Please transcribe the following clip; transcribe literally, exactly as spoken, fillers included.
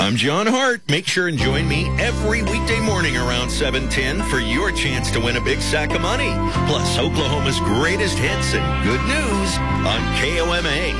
I'm John Hart. Make sure and join me every weekday morning around seven ten for your chance to win a big sack of money. Plus, Oklahoma's greatest hits and good news on K O M A.